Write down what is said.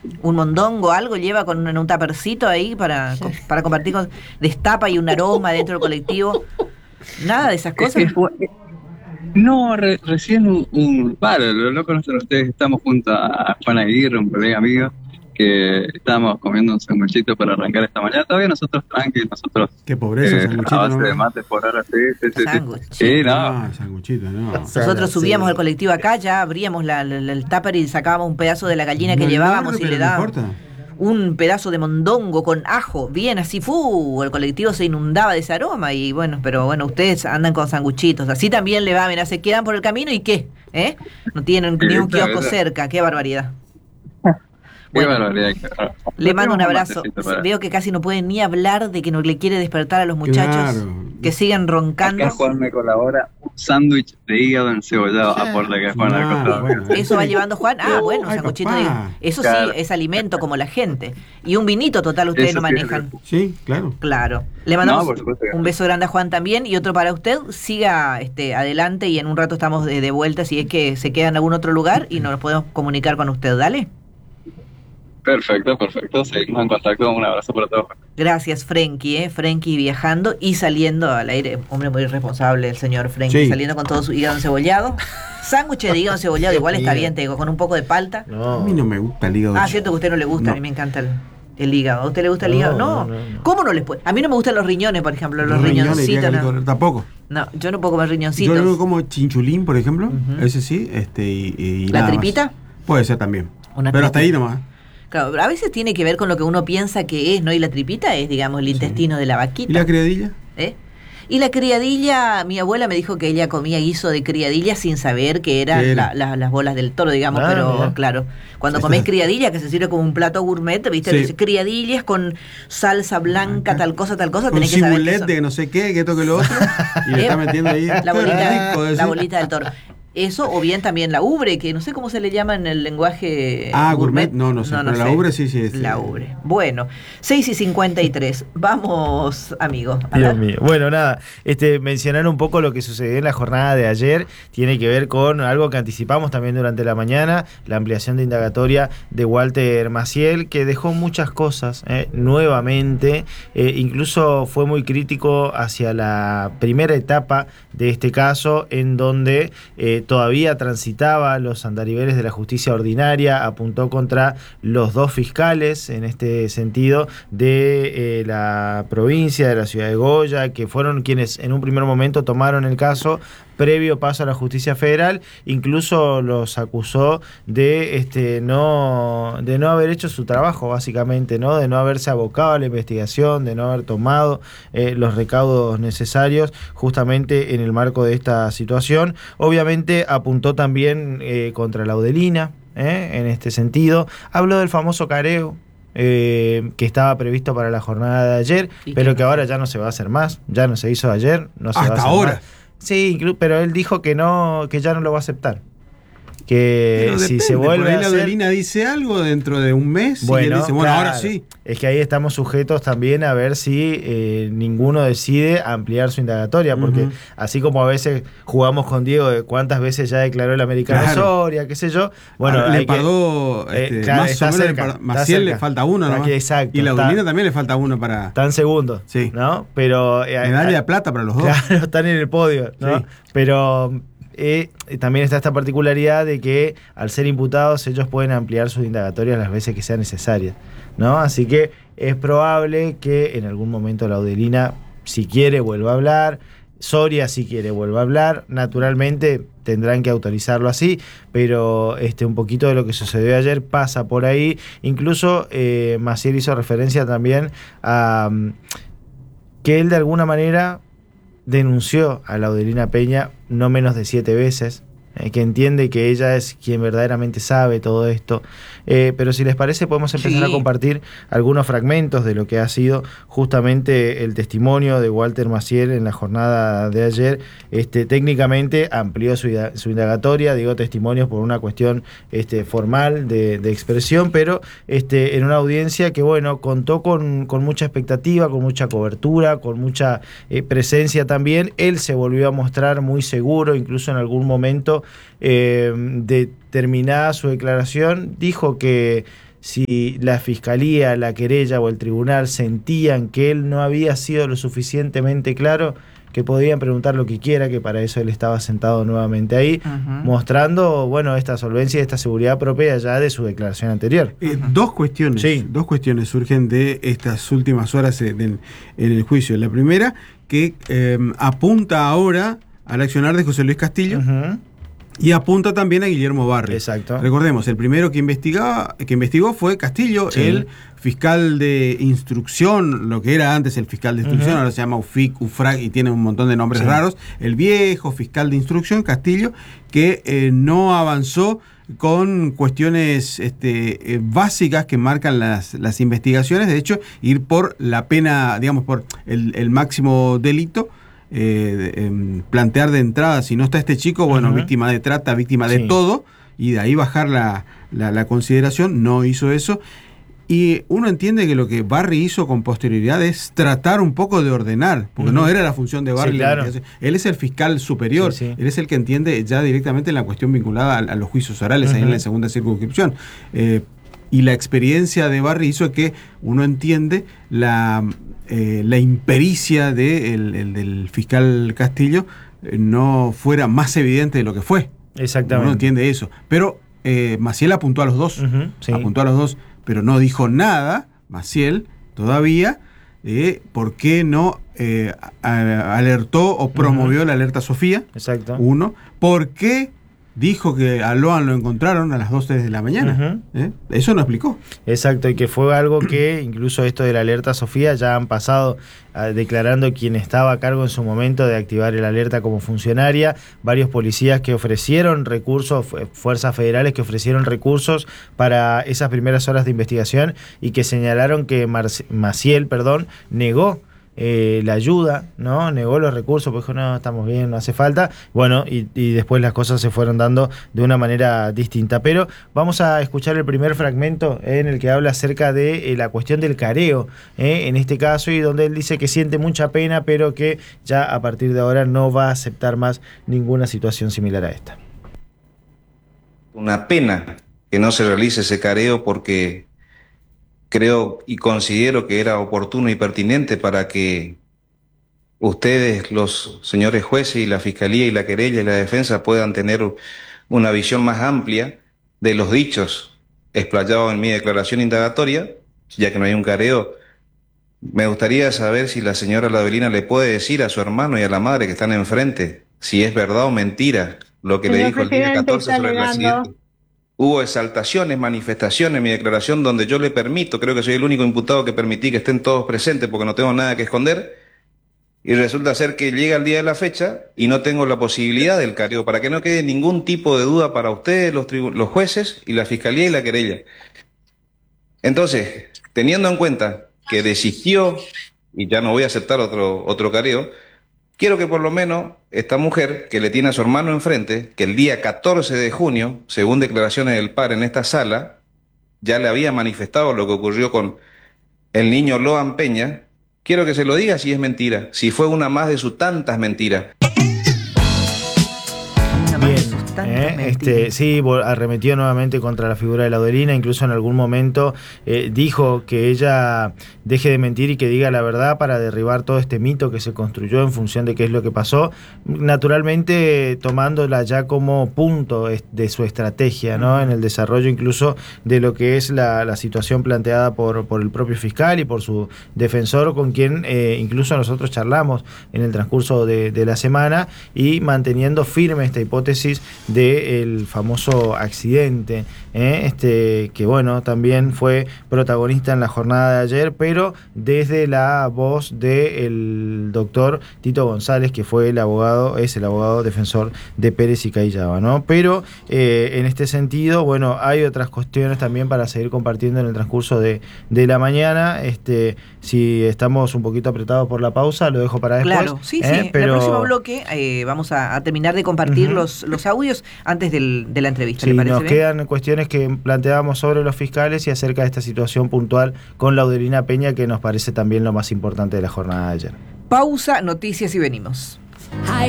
Un mondongo, algo lleva en un tapercito ahí para compartir destapa y un aroma dentro del colectivo. Nada de esas cosas. No, recién lo loco nosotros ustedes estamos junto a Juan Aguirre, un colega amigo, que estábamos comiendo un sanguchito para arrancar esta mañana. Todavía nosotros tranquilos, nosotros qué pobreza, sanguchito, a base ¿no? de mate por ahora, sí. Sanguchito. No. Sanguchito, no. Nosotros subíamos al colectivo acá, ya abríamos el tupper y sacábamos un pedazo de la gallina que llevábamos y le dábamos un pedazo de mondongo con ajo, bien así, el colectivo se inundaba de ese aroma y bueno, pero bueno, ustedes andan con sanguchitos, así también le va, mira, se quedan por el camino y ¿qué? No tienen ni un kiosco cerca, qué barbaridad. Bueno, le mando un abrazo. Veo que casi no puede ni hablar de que no le quiere despertar a los muchachos que sigan roncando. Acá Juan me colabora un sándwich de hígado encebollado, aporta que Juan al costado. Bueno, ¿eso va llevando Juan? Bueno, sanguchito de hígado. Eso claro. Sí, es alimento como la gente. Y un vinito total ustedes eso no manejan. Sí, claro. Claro. Le mandamos un beso grande a Juan también y otro para usted. Siga adelante y en un rato estamos de vuelta si es que se queda en algún otro lugar y nos podemos comunicar con usted. Dale. Perfecto. Seguimos en contacto. Un abrazo para todos. Gracias, Frenkie. Frenkie viajando y saliendo al aire. Hombre muy responsable el señor Frenkie. Sí. Saliendo con todo su hígado encebollado. Sándwich de hígado encebollado igual está bien, te digo, con un poco de palta. No. A mí no me gusta el hígado. Cierto que a usted no le gusta. No. A mí me encanta el hígado. ¿A usted le gusta el hígado? No. ¿Cómo no les puede? A mí no me gustan los riñones, por ejemplo. Los riñoncitos. No. Tampoco. No, yo no puedo comer riñoncitos. Yo no como chinchulín, por ejemplo. Ese sí. Y ¿la tripita? Puede ser también. Pero hasta ahí nomás. Claro, a veces tiene que ver con lo que uno piensa que es, ¿no? Y la tripita es, digamos, el intestino de la vaquita. ¿Y la criadilla? Y la criadilla, mi abuela me dijo que ella comía guiso de criadilla sin saber que eran las bolas del toro, digamos, pero mira. Claro, cuando comés criadilla, que se sirve como un plato gourmet, ¿viste? Sí. Dice, criadillas con salsa blanca, tal cosa, tenés que saber cibulet de no sé qué, que esto que lo otro, y le está metiendo ahí la bolita del toro. Eso, o bien también la ubre, que no sé cómo se le llama en el lenguaje gourmet. No sé, pero la ubre sí. La ubre. Bueno, 6:53. Vamos, amigo. Dios mío. Bueno, nada, mencionar un poco lo que sucedió en la jornada de ayer. Tiene que ver con algo que anticipamos también durante la mañana, la ampliación de indagatoria de Walter Maciel, que dejó muchas cosas nuevamente. Incluso fue muy crítico hacia la primera etapa de este caso, en donde todavía transitaba los andariveles de la justicia ordinaria, apuntó contra los dos fiscales, en este sentido, de la provincia, de la ciudad de Goya, que fueron quienes en un primer momento tomaron el caso previo paso a la justicia federal. Incluso los acusó de no haber hecho su trabajo, básicamente, ¿no? De no haberse abocado a la investigación, de no haber tomado los recaudos necesarios justamente en el marco de esta situación. Obviamente apuntó también contra la Laudelina, en este sentido. Habló del famoso careo que estaba previsto para la jornada de ayer, pero que ahora ya no se va a hacer más. Ya no se hizo ayer, no se va a hacer ahora más. Sí, pero él dijo que ya no lo va a aceptar. Que pero si depende, se vuelve a hacer... la Adelina dice algo dentro de un mes y él dice, claro, ahora sí. Es que ahí estamos sujetos también a ver si ninguno decide ampliar su indagatoria, porque así como a veces jugamos con Diego de cuántas veces ya declaró el americano Soria, qué sé yo, bueno, le pagó más o menos Maciel le falta uno, ¿no? Exacto, y la Adelina también le falta uno para... Están segundos, sí, ¿no? Pero medalla de plata para los dos. Claro, están en el podio, ¿no? Sí. Pero... también está esta particularidad de que al ser imputados ellos pueden ampliar sus indagatorias las veces que sean necesarias, ¿no? Así que es probable que en algún momento la Adelina, si quiere, vuelva a hablar. Soria, si quiere, vuelva a hablar. Naturalmente tendrán que autorizarlo así, pero un poquito de lo que sucedió ayer pasa por ahí. Incluso Maciel hizo referencia también a que él de alguna manera denunció a la Laudelina Peña no menos de 7 veces, que entiende que ella es quien verdaderamente sabe todo esto. Pero si les parece podemos empezar a compartir algunos fragmentos de lo que ha sido justamente el testimonio de Walter Maciel en la jornada de ayer. Técnicamente amplió su indagatoria, digo testimonios por una cuestión formal de expresión, pero en una audiencia que bueno, contó con mucha expectativa, con mucha cobertura, con mucha presencia también. Él se volvió a mostrar muy seguro, incluso en algún momento de terminada su declaración, dijo que si la fiscalía, la querella o el tribunal sentían que él no había sido lo suficientemente claro, que podían preguntar lo que quiera, que para eso él estaba sentado nuevamente ahí, mostrando, bueno, esta solvencia y esta seguridad propia ya de su declaración anterior. Dos cuestiones surgen de estas últimas horas en el juicio. La primera, que apunta ahora al accionar de José Luis Castillo, y apunta también a Guillermo Barri. Exacto. Recordemos, el primero que investigó fue Castillo, el fiscal de instrucción, lo que era antes el fiscal de instrucción, ahora se llama UFIC, UFRAG y tiene un montón de nombres raros. El viejo fiscal de instrucción, Castillo, que no avanzó con cuestiones básicas que marcan las investigaciones. De hecho, ir por la pena, digamos, por el máximo delito. Plantear de entrada, si no está este chico, bueno, víctima de trata, víctima de todo, y de ahí bajar la consideración. No hizo eso, y uno entiende que lo que Barri hizo con posterioridad es tratar un poco de ordenar, porque no era la función de Barri. Claro. Él es el fiscal superior, él es el que entiende ya directamente la cuestión vinculada a los juicios orales ahí en la segunda circunscripción. Y la experiencia de Barri hizo que uno entiende la impericia del fiscal Castillo no fuera más evidente de lo que fue. Exactamente. Uno entiende eso. Pero Maciel apuntó a los dos. Apuntó a los dos, pero no dijo nada, Maciel, todavía, de por qué no alertó o promovió la alerta Sofía. Exacto. Uno. ¿Por qué dijo que a Loan lo encontraron a las 2, 3 de la mañana? Eso no explicó. Exacto, y que fue algo que incluso esto de la alerta Sofía ya han pasado declarando quien estaba a cargo en su momento de activar el alerta como funcionaria, varios policías que ofrecieron recursos, fuerzas federales que ofrecieron recursos para esas primeras horas de investigación y que señalaron que Maciel negó la ayuda, ¿no? Negó los recursos, pues dijo, no, estamos bien, no hace falta. Bueno, y después las cosas se fueron dando de una manera distinta. Pero vamos a escuchar el primer fragmento en el que habla acerca de la cuestión del careo, en este caso, y donde él dice que siente mucha pena, pero que ya a partir de ahora no va a aceptar más ninguna situación similar a esta. Una pena que no se realice ese careo porque creo y considero que era oportuno y pertinente para que ustedes, los señores jueces y la Fiscalía y la querella y la defensa puedan tener una visión más amplia de los dichos explayados en mi declaración indagatoria, ya que no hay un careo. Me gustaría saber si la señora Lavelina le puede decir a su hermano y a la madre que están enfrente si es verdad o mentira lo que le dijo el día 14 sobre el accidente. Hubo exaltaciones, manifestaciones en mi declaración donde yo le permito, creo que soy el único imputado que permití que estén todos presentes porque no tengo nada que esconder, y resulta ser que llega el día de la fecha y no tengo la posibilidad del careo, para que no quede ningún tipo de duda para ustedes, los jueces y la Fiscalía y la querella. Entonces, teniendo en cuenta que desistió y ya no voy a aceptar otro careo, quiero que por lo menos esta mujer que le tiene a su hermano enfrente, que el día 14 de junio, según declaraciones del padre en esta sala, ya le había manifestado lo que ocurrió con el niño Loan Peña, quiero que se lo diga si es mentira, si fue una más de sus tantas mentiras. Sí, arremetió nuevamente contra la figura de Lavelina, incluso en algún momento dijo que ella deje de mentir y que diga la verdad para derribar todo este mito que se construyó en función de qué es lo que pasó, naturalmente tomándola ya como punto de su estrategia, ¿no? En el desarrollo incluso de lo que es la situación planteada por el propio fiscal y por su defensor, con quien incluso nosotros charlamos en el transcurso de la semana, y manteniendo firme esta hipótesis del famoso accidente, que bueno, también fue protagonista en la jornada de ayer, pero desde la voz del doctor Tito González, que fue es el abogado defensor de Pérez y Cayllaba, ¿no? Pero en este sentido, bueno, hay otras cuestiones también para seguir compartiendo en el transcurso de la mañana. Si estamos un poquito apretados por la pausa, lo dejo para después. Claro, sí. Pero en el próximo bloque vamos a terminar de compartir los audios antes de la entrevista. Sí, ¿le parece nos bien? quedan cuestiones que planteábamos sobre los fiscales y acerca de esta situación puntual con Lavelina Peña, que nos parece también lo más importante de la jornada de ayer. Pausa, noticias y venimos.